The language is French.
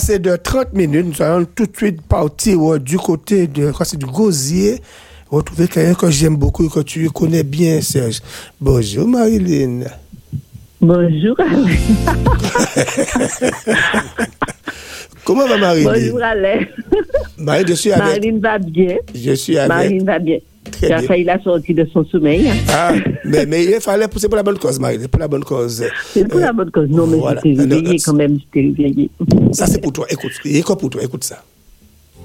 C'est de 30 minutes, nous allons tout de suite partir du côté de du Gosier, retrouver quelqu'un que j'aime beaucoup et que tu connais bien, Serge. Bonjour Marilyn. Bonjour. Comment va Marilyn? Bonjour Alain. Marilyn, je suis avec... Marilyn va bien. Je suis avec... Marilyn va bien. Très Tu as bien. failli la sortir de son sommeil. Ah, mais il fallait pousser pour la bonne cause, Marilyn, pour la bonne cause. C'est pour la bonne cause. Non, mais voilà. je t'ai réveillé quand même, je t'ai réveillé. Ça, c'est pour toi. Écoute, pour toi, écoute ça.